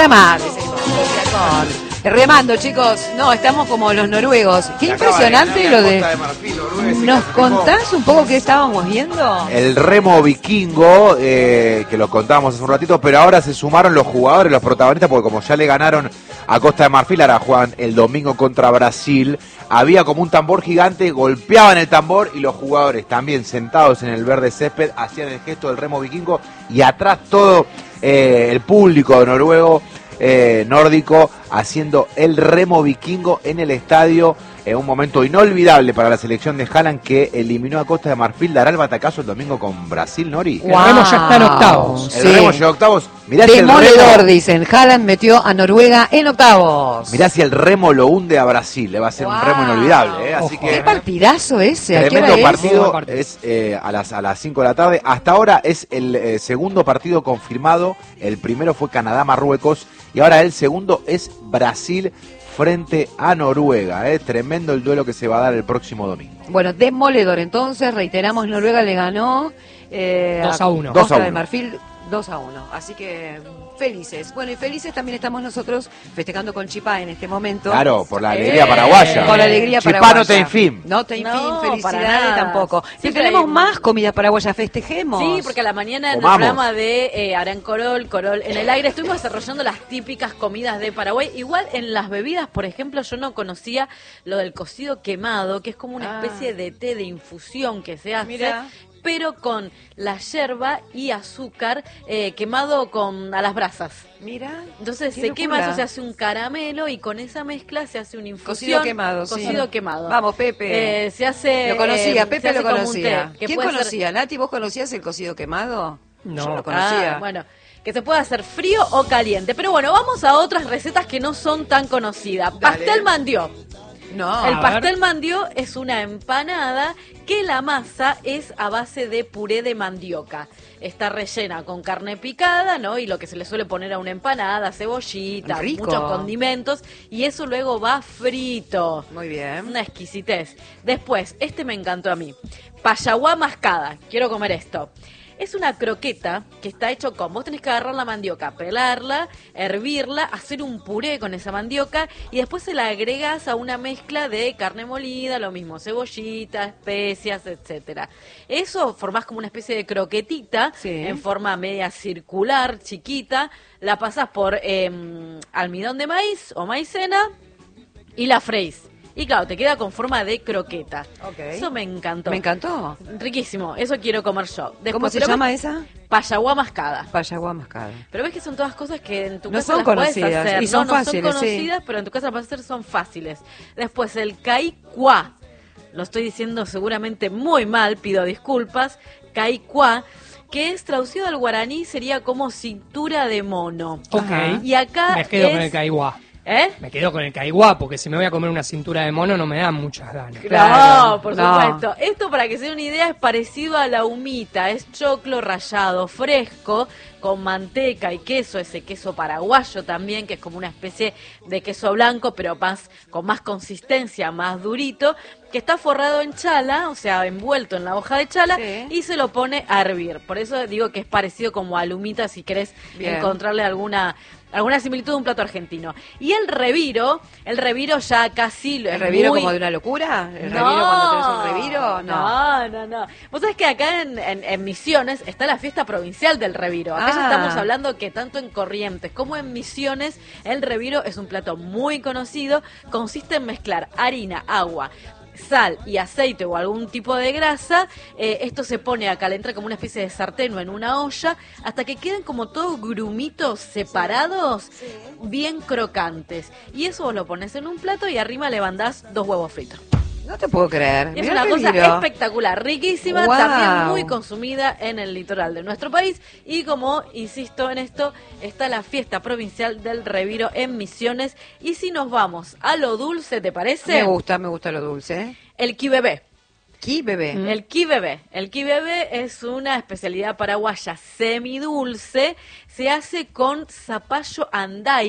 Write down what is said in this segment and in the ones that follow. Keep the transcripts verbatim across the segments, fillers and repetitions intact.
Remar, con remando, chicos. No, estamos como los noruegos. Qué Se impresionante de lo de, de... de Marfil, Noruega, ¿Nos contás un poco qué estábamos viendo? El remo vikingo, eh, que lo contábamos hace un ratito, pero ahora se sumaron los jugadores, los protagonistas, porque como ya le ganaron a Costa de Marfil, ahora juegan el domingo contra Brasil. Había como un tambor gigante, golpeaban el tambor y los jugadores también sentados en el verde césped hacían el gesto del remo vikingo y atrás todo eh, el público noruego, eh, nórdico, haciendo el remo vikingo en el estadio. En un momento inolvidable para la selección de Haaland, que eliminó a Costa de Marfil. ¿Dará el batacazo el domingo con Brasil, Nori? Wow. El remo ya está en octavos. El Sí. remo llegó a octavos. Mirá si el Demoledor, remo, dicen. Haaland metió a Noruega en octavos. mirá si el remo lo hunde a Brasil. Le va a ser Wow. un remo inolvidable. ¿eh? Así Ojo. que Qué partidazo ese. ¿A qué tremendo hora es? partido. Muy partido. Es eh, a las a las cinco de la tarde. Hasta ahora es el eh, segundo partido confirmado. El primero fue Canadá-Marruecos. Y ahora el segundo es Brasil frente a Noruega. ¿eh? Tremendo el duelo que se va a dar el próximo domingo. Bueno, demoledor. Entonces, reiteramos, Noruega le ganó eh, dos a uno. Costa dos a de uno. Marfil dos a uno. Así que felices. Bueno, y felices también estamos nosotros festejando con Chipá en este momento. Claro, por la alegría Eh, paraguaya. Por la alegría Chipá paraguaya. no te infim. No te infim, No, para felicidades nada. tampoco. Si Siempre tenemos hay- más comida paraguaya, festejemos. Sí, porque a la mañana en Comamos. el programa de eh, Arán Corol, Corol en el aire, estuvimos desarrollando las típicas comidas de Paraguay. Igual en las bebidas, por ejemplo, yo no conocía lo del cocido quemado, que es como una Ah. especie de té de infusión que se hace. Mira. Pero con la yerba y azúcar eh, quemado con a las brasas. Mira. Entonces Qué se quema, locura. eso se hace un caramelo y con esa mezcla se hace una infusión. Cocido quemado, sí. Cocido quemado. Vamos, Pepe. Eh, se hace. Lo conocía, eh, Pepe se hace lo como un conocía. té, que ¿Quién puede ser- conocía? Nati, ¿vos conocías el cocido quemado? No. Yo lo conocía. Ah, bueno, que se puede hacer frío o caliente. Pero bueno, vamos a otras recetas que no son tan conocidas. Dale. Pastel mandió. No. El A pastel ver. mandió es una empanada que la masa es a base de puré de mandioca. Está rellena con carne picada, ¿no? Y lo que se le suele poner a una empanada, cebollita, Rico. muchos condimentos. Y eso luego va frito. Muy bien. Una exquisitez. Después, este me encantó a mí. Payaguá mascada. Quiero comer esto. Es una croqueta que está hecho con, vos tenés que agarrar la mandioca, pelarla, hervirla, hacer un puré con esa mandioca y después se la agregas a una mezcla de carne molida, lo mismo, cebollita, especias, etcétera. Eso formás como una especie de croquetita Sí. en forma media circular, chiquita, la pasás por eh, almidón de maíz o maicena y la freís. Y claro, te queda con forma de croqueta. Ok. Eso me encantó. Me encantó. Riquísimo, eso quiero comer yo. Después, ¿Cómo se pero llama ves- esa? Payaguá mascada. Payaguá mascada. Pero ves que son todas cosas que en tu No casa son las puedes conocidas, hacer. y son no, no fáciles, son sí. conocidas, pero en tu casa las puedes hacer, son fáciles. Después el caicuá. Lo estoy diciendo seguramente muy mal, pido disculpas. Caicuá, que es traducido al guaraní, sería como cintura de mono. Ok. Ajá. Y acá Me quedo es... con el caiguá. ¿Eh? Me quedo con el caiguá, porque si me voy a comer una cintura de mono no me dan muchas ganas. Claro, No, por no. supuesto. Esto, para que se den una idea, es parecido a la humita. Es choclo rallado fresco con manteca y queso, ese queso paraguayo también, que es como una especie de queso blanco, pero más con más consistencia, más durito, que está forrado en chala, o sea, envuelto en la hoja de chala, Sí. y se lo pone a hervir. Por eso digo que es parecido como a la humita, si querés Bien. encontrarle alguna... alguna similitud de un plato argentino. Y el reviro, el reviro ya casi lo ¿El es reviro muy... como de una locura? ¿El reviro cuando tenés un reviro? No. no, no, no. Vos sabés que acá en, en- en Misiones está la fiesta provincial del reviro. Acá ya Ah. estamos hablando que tanto en Corrientes como en Misiones, el reviro es un plato muy conocido. Consiste en mezclar harina, agua, sal y aceite o algún tipo de grasa. Eh, esto se pone a calentar como una especie de sartén o en una olla hasta que queden como todos grumitos separados, bien crocantes. Y eso vos lo pones en un plato y arriba le mandás dos huevos fritos. No te puedo creer. Es Mirá una el cosa reviro. espectacular, riquísima, Wow. también muy consumida en el litoral de nuestro país. Y como insisto en esto, está la fiesta provincial del reviro en Misiones. Y si nos vamos a lo dulce, ¿te parece? Me gusta, me gusta lo dulce. El quibebé. Aquí, bebé. El quibebé. El quibebé es una especialidad paraguaya semidulce. Se hace con zapallo anday,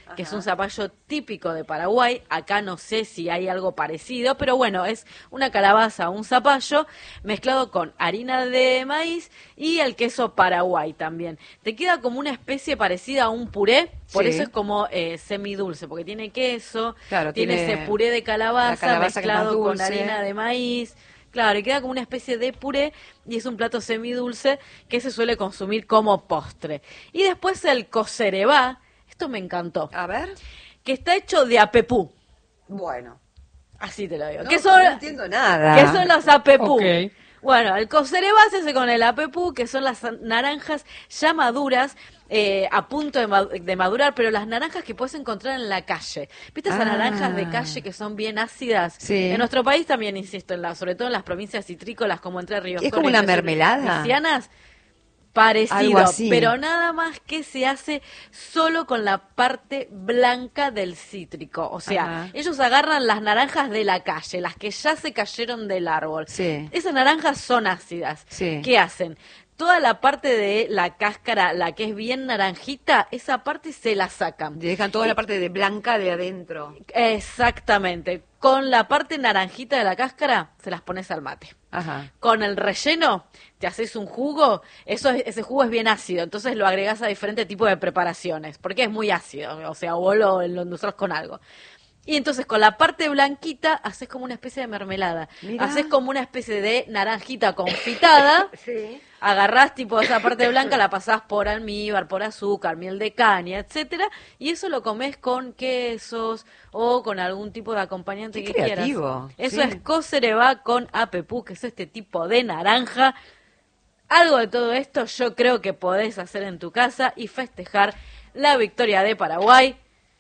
que es un zapallo típico de Paraguay. Acá no sé si hay algo parecido, pero bueno, es una calabaza, un zapallo mezclado con harina de maíz y el queso Paraguay también. Te queda como una especie parecida a un puré, por Sí. eso es como eh, semidulce, porque tiene queso, Claro, tiene, tiene ese puré de calabaza, la calabaza que es más mezclado con dulce. harina de maíz. Claro, y queda como una especie de puré y es un plato semidulce que se suele consumir como postre. Y después el cocerebá, esto me encantó, A ver. que está hecho de apepú. Bueno. Así te lo digo. No, ¿Qué son, no entiendo nada. ¿Qué son los apepú? Ok. Bueno, el cocerebá se hace con el apepú, que son las naranjas ya maduras, eh, a punto de, ma- de madurar, pero las naranjas que puedes encontrar en la calle. ¿Viste esas Ah. naranjas de calle que son bien ácidas? Sí. En nuestro país también, insisto, en la, sobre todo en las provincias citrícolas como Entre Ríos. ¿Es como una Corrientes, mermelada? Luisianas, parecido, Algo así. pero nada más que se hace solo con la parte blanca del cítrico. O sea, Ajá. ellos agarran las naranjas de la calle, las que ya se cayeron del árbol. Sí. Esas naranjas son ácidas. Sí. ¿Qué hacen? Toda la parte de la cáscara, la que es bien naranjita, esa parte se la sacan. Dejan toda la parte de blanca de adentro. Exactamente. Con la parte naranjita de la cáscara, se las pones al mate. Ajá. Con el relleno, te haces un jugo, eso es- ese jugo es bien ácido, entonces lo agregás a diferentes tipos de preparaciones, porque es muy ácido, o sea, vos lo, lo endulzás con algo. Y entonces con la parte blanquita haces como una especie de mermelada, Mirá. haces como una especie de naranjita confitada, Sí. agarrás tipo esa parte blanca, la pasás por almíbar, por azúcar, miel de caña, etcétera, y eso lo comes con quesos o con algún tipo de acompañante Qué que creativo, quieras. Eso sí. es cocerebá con apepú, que es este tipo de naranja. Algo de todo esto yo creo que podés hacer en tu casa y festejar la victoria de Paraguay.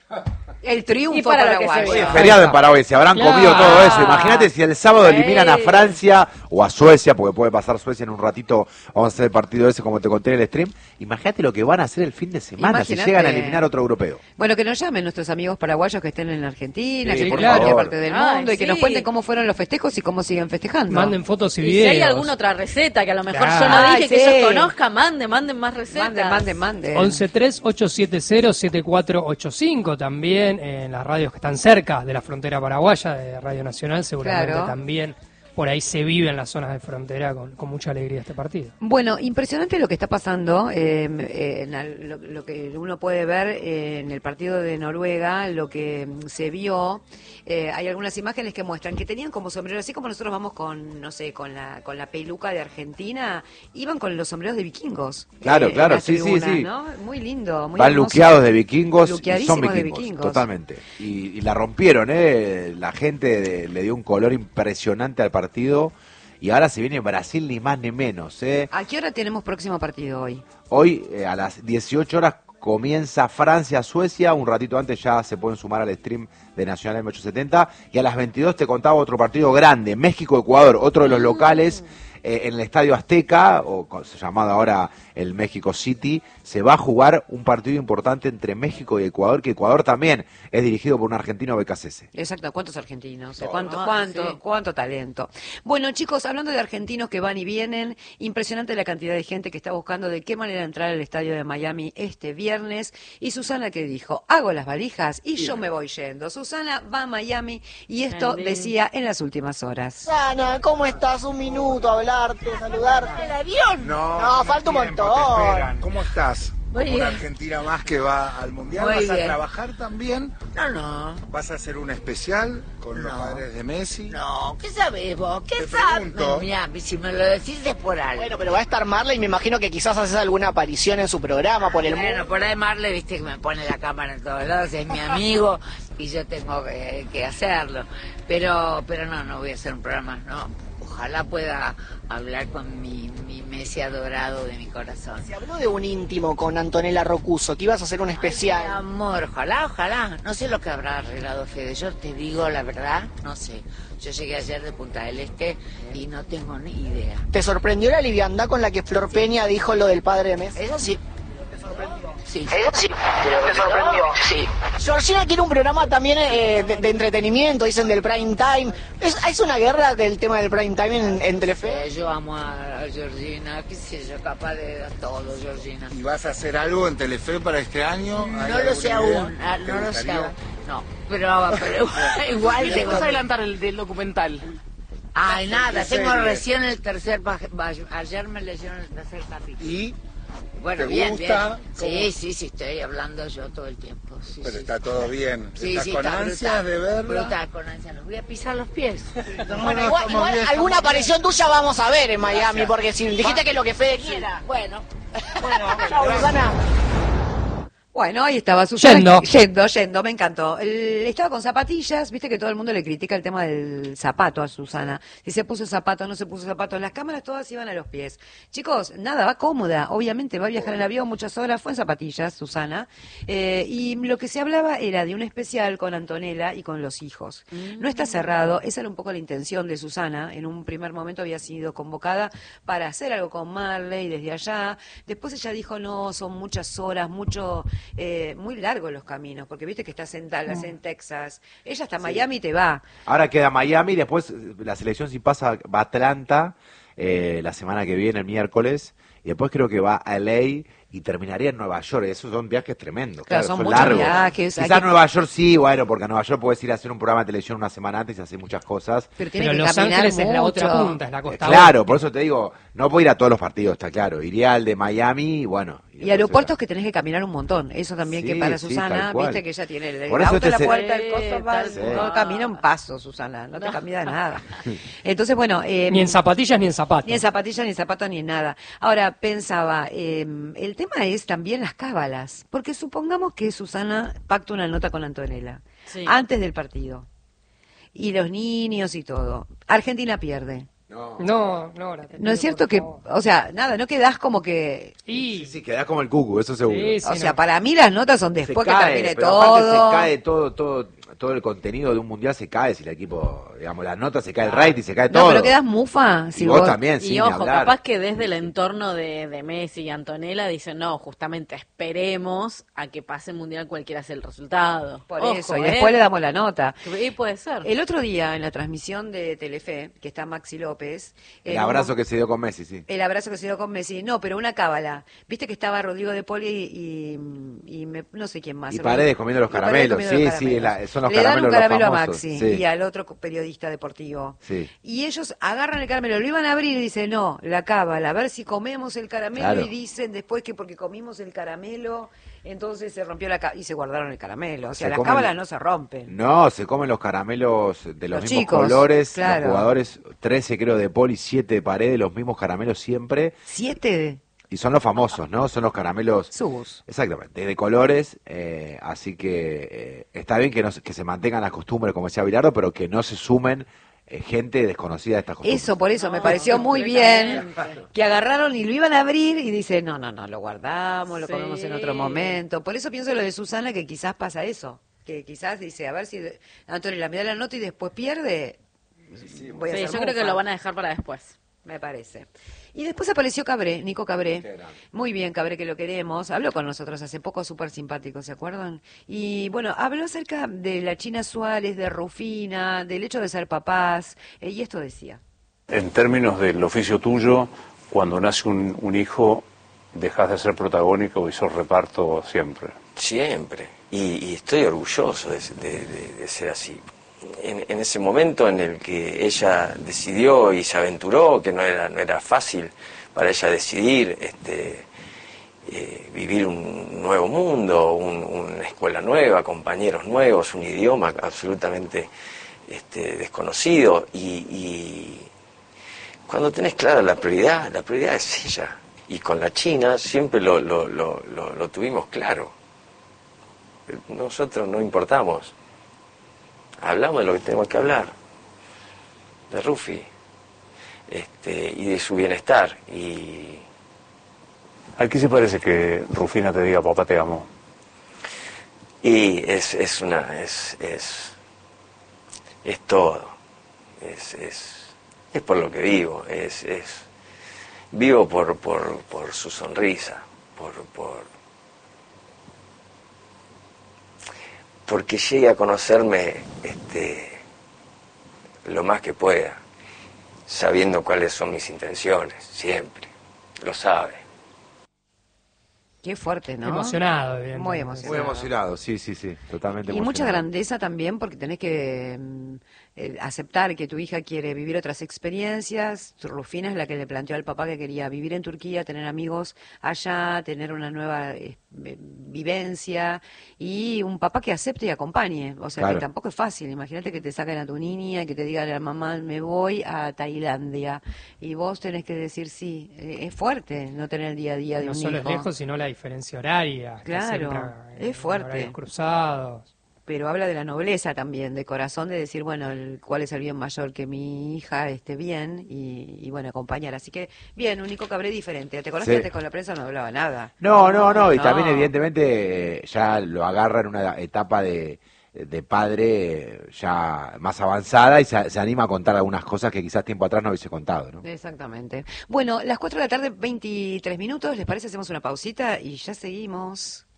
El triunfo Y para lo que paraguayo. se Oye, viene. feriado en Paraguay, se habrán Claro. comido todo eso. Imagínate si el sábado Sí. eliminan a Francia o a Suecia, porque puede pasar Suecia en un ratito, vamos a hacer el partido ese como te conté en el stream. Imagínate lo que van a hacer el fin de semana Imagínate. si llegan a eliminar a otro europeo. Bueno, que nos llamen nuestros amigos paraguayos que estén en Argentina, Sí, que estén por en cualquier favor. parte del Ay, mundo y que sí. nos cuenten cómo fueron los festejos y cómo siguen festejando. Manden fotos y Y si videos. hay alguna otra receta que a lo mejor Claro. yo no dije Ay, que sí. ellos conozcan, manden, manden más recetas. Manden, manden, manden. once tres ocho siete cero siete cuatro ocho cinco también en las radios que están cerca de la frontera paraguaya de Radio Nacional, seguramente Claro. también por ahí se vive en las zonas de frontera con, con mucha alegría este partido. Bueno, impresionante lo que está pasando, eh, eh, en al- lo, lo que uno puede ver eh, en el partido de Noruega, lo que mm, se vio, eh, hay algunas imágenes que muestran que tenían como sombreros, así como nosotros vamos con, no sé, con la con la peluca de Argentina, iban con los sombreros de vikingos. Claro, en claro, las sí, sí, tribunas, sí. ¿no? Muy lindo, muy Van hermoso. luqueados de vikingos y son Luqueadísimos de vikingos, vikingos. totalmente. Y, y la rompieron, ¿eh? La gente de- le dio un color impresionante al partido y ahora se viene Brasil ni más ni menos, ¿eh? ¿A qué hora tenemos próximo partido hoy? Hoy eh, a las dieciocho horas comienza Francia-Suecia, un ratito antes ya se pueden sumar al stream de Nacional M ochocientos setenta y a las veintidós te contaba otro partido grande, México-Ecuador, otro de los locales eh, en el Estadio Azteca, o co- se llamado ahora el México City, se va a jugar un partido importante entre México y Ecuador, que Ecuador también es dirigido por un argentino B K C S. Exacto, ¿cuántos argentinos? ¿Eh? No, ¿Cuánto, no, cuánto, sí. cuánto talento? Bueno, chicos, hablando de argentinos que van y vienen, impresionante la cantidad de gente que está buscando de qué manera entrar al estadio de Miami este viernes. Y Susana que dijo, hago las valijas y yo me voy yendo. Susana va a Miami y esto Qué lindo. decía en las últimas horas. Susana, ¿cómo estás? Un minuto, hablarte, saludarte. ¿El avión? No, No, falta un tiempo, montón. te esperan. ¿Cómo estás? Muy Como bien. una Argentina más que va al Mundial. Muy ¿Vas bien. a trabajar también? No, no. ¿Vas a hacer un especial con los No. padres de Messi? No, ¿qué sabés vos? ¿Qué Te sabes? pregunto. Mira, si me lo decís es por algo. Bueno, pero va a estar Marley, me imagino que quizás haces alguna aparición en su programa por el Bueno, mundo. por ahí Marley, viste que me pone la cámara en todos lados, es mi amigo y yo tengo que, que hacerlo. Pero pero no, no voy a hacer un programa, no. Ojalá pueda hablar con mi, mi Messi adorado de mi corazón. Se habló de un íntimo con Antonella Rocuso, que ibas a hacer un Mi especial. amor, ojalá, ojalá. No sé lo que habrá arreglado Fede, yo te digo la verdad, no sé. Yo llegué ayer de Punta del Este y no tengo ni idea. ¿Te sorprendió la liviandad con la que Flor Peña dijo lo del padre de Messi? Eso sí. Sí. Eso sí, te sorprendió. Sí. Georgina quiere un programa también eh, de, de entretenimiento, dicen del prime time. ¿Es, es una guerra del tema del prime time en, en Telefe? Eh, yo amo a, a Georgina, qué sé yo, capaz de todo, Georgina. ¿Y vas a hacer algo en Telefe para este año? ¿Hay No lo sé alguna aún, idea? ah, ¿Te no lo sé gustaría? aún. No, pero, pero igual tengo... ¿Vas a adelantar el del documental? Ay, nada, ¿Qué tengo serie? recién el tercer... pa- pa- Ayer me leyeron el tercer capítulo. ¿Y? Bueno, ¿Te bien, gusta? bien. ¿Cómo? Sí, sí, sí, estoy hablando yo todo el tiempo. Sí, Pero sí, está sí. todo bien. Sí, ¿Estás sí, con está ansias brutal, de verla? brutal, con ansias. Los voy a pisar los pies. No, Bueno, no, igual, estamos igual bien, alguna estamos aparición tuya vamos a ver en Miami, Gracias. porque si dijiste que lo que Fede quiera. Bueno, Bueno, chao, Susana. Bueno, ahí estaba Susana. Yendo. Yendo, yendo, me encantó. El- estaba con zapatillas, viste que todo el mundo le critica el tema del zapato a Susana. Si se puso zapato, no se puso zapato. Las cámaras todas iban a los pies. Chicos, nada, va cómoda. Obviamente va a viajar en avión muchas horas, fue en zapatillas, Susana. Eh, y lo que se hablaba era de un especial con Antonella y con los hijos. No está cerrado, esa era un poco la intención de Susana. En un primer momento había sido convocada para hacer algo con Marley desde allá. Después ella dijo, no, son muchas horas, mucho... Eh, muy largos los caminos, porque viste que estás en Dallas, en Texas. Ella hasta Miami te va. Ahora queda Miami, después eh, la selección si pasa va a Atlanta eh, la semana que viene, el miércoles, y después creo que va a L A y terminaría en Nueva York. Esos son viajes tremendos, Claro, claro, son son, muchos largos. viajes, hay Quizás que- Nueva York sí, bueno, porque a Nueva York puedes ir a hacer un programa de televisión una semana antes y hacer muchas cosas. Pero tiene Pero que Los caminar Ángeles es la otra mucho. punta, es la Eh, costa claro, oeste. por eso te digo, no puedo ir a todos los partidos, está claro. Iría al de Miami y bueno. Y después aeropuertos era- que tenés que caminar un montón. Eso también que Sí, para sí, Susana, tal cual. viste que ella tiene el, Por el eso auto, la este se- puerta, el Sí, coso, va, tal no cual. camina un paso, Susana, no te camina nada. Entonces, bueno... eh, Ni en zapatillas ni en zapatos. Ni en zapatillas, ni en zapatos, ni en nada. Ahora, pensaba, eh, el tema es también las cábalas, porque supongamos que Susana pacta una nota con Antonella, Sí. antes del partido, y los niños y todo. Argentina pierde. No. No, no, la ¿No es cierto que, o sea, nada, no quedás como que... Y, Sí, sí, quedás como el cucu, eso seguro. Sí, sí. o sea, no. para mí las notas son Se después que cae, termine pero aparte todo. se cae todo, todo, todo el contenido de un mundial se cae si el equipo, digamos, las notas se cae el rating, se cae No, todo. pero quedas mufa. Si y vos, también, Y sin ni ojo, hablar. capaz que desde el entorno de, de Messi y Antonella dicen, no, justamente esperemos a que pase el Mundial cualquiera sea el resultado. Por Ojo, eso, y ¿eh? después le damos la nota. Y puede ser. El otro día, en la transmisión de Telefe, que está Maxi López... El en abrazo un- que se dio con Messi, sí. El abrazo que se dio con Messi. No, pero una cábala. Viste que estaba Rodrigo de Poli y, y me- no sé quién más. Y Paredes comiendo los Y Paredes caramelos. comiendo los Sí, sí, caramelos. la- son los Le dan un caramelos los caramelo a famosos, Maxi sí. y al otro periodista deportivo. Sí. Y ellos agarran el caramelo, lo iban a abrir y dicen, no, la cábala, a ver si comemos el caramelo. Claro. Y dicen después que porque comimos el caramelo, entonces se rompió la cábala. Y se guardaron el caramelo. O sea, Se las comen- cábalas no se rompen. No, se comen los caramelos de los, Los mismos chicos, colores, claro. los jugadores, trece creo de Poli, siete de Paredes, los mismos caramelos siempre. Siete Y son los famosos, ¿no? Son los caramelos... subos. Exactamente, de colores, eh, así que eh, está bien que, no, se- que se mantengan las costumbres, como decía Bilardo, pero que no se sumen eh, gente desconocida de estas costumbres. Eso, por eso, me No, pareció muy bien completamente. que agarraron y lo iban a abrir y dice, no, no, no, lo guardamos, lo Sí. comemos en otro momento. Por eso pienso lo de Susana, que quizás pasa eso, que quizás dice, a ver si Antonio la me da la nota y después pierde. Voy a Sí, hacer yo creo que mufa. lo van a dejar para después. Me parece. Y después apareció Cabré, Nico Cabré. Qué grande. Muy bien, Cabré, que lo queremos. Habló con nosotros hace poco, súper simpático, ¿se acuerdan? Y bueno, habló acerca de la China Suárez, de Rufina, del hecho de ser papás. eh, y esto decía. En términos del oficio tuyo, cuando nace un, un hijo, dejas de ser protagónico y sos reparto siempre. Siempre. Y, y estoy orgulloso de, de- de- de ser así. En, en ese momento en el que ella decidió y se aventuró, que no era, no era fácil para ella decidir este, eh, vivir un nuevo mundo, un- una escuela nueva, compañeros nuevos, un idioma absolutamente este, desconocido. Y, y cuando tenés clara la prioridad, la prioridad es ella. Y con la China siempre lo, lo, lo, lo, lo tuvimos claro. Nosotros no importamos. Hablamos de lo que tenemos que hablar. De Rufi. Este, y de su bienestar. Y ¿A qué se parece que Rufina te diga papá te amo? Y es, es una, es, es, es todo. Es, es, es por lo que vivo. Es, es, vivo por, por, por su sonrisa, por, por, porque llegue a conocerme este, lo más que pueda, sabiendo cuáles son mis intenciones, siempre, lo sabe. Qué fuerte, ¿no? Emocionado, evidentemente. Muy emocionado. Muy emocionado, sí, sí, sí, totalmente Y emocionado. mucha grandeza también porque tenés que mm, eh, aceptar que tu hija quiere vivir otras experiencias. Rufina es la que le planteó al papá que quería vivir en Turquía, tener amigos allá, tener una nueva eh, eh, vivencia y un papá que acepte y acompañe. O sea, Claro. que tampoco es fácil. Imagínate que te saquen a tu niña y que te diga la mamá, me voy a Tailandia. Y vos tenés que decir sí. Eh, es fuerte no tener el día a día de No un solo hijo. es lejos, sino la diferencia horaria. que Claro, siempre, es fuerte. horarios cruzados. Pero habla de la nobleza también, de corazón, de decir, bueno, el, cuál es el bien mayor, que mi hija esté bien y, y bueno, acompañar. Así que, bien, un Nico Cabré diferente. ¿Te acordás Sí. que antes con la prensa no hablaba nada? No, no, no, y No. también evidentemente eh, ya lo agarra en una etapa de, de padre eh, ya más avanzada y se, se anima a contar algunas cosas que quizás tiempo atrás no hubiese contado, ¿no? Exactamente. Bueno, las cuatro de la tarde, veintitrés minutos, ¿les parece? Hacemos una pausita y ya seguimos.